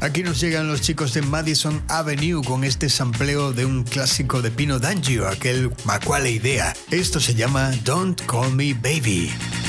Aquí nos llegan los chicos de Madison Avenue con este sampleo de un clásico de Pino D'Angio, aquel Ma quale idea. Esto se llama Don't Call Me Baby.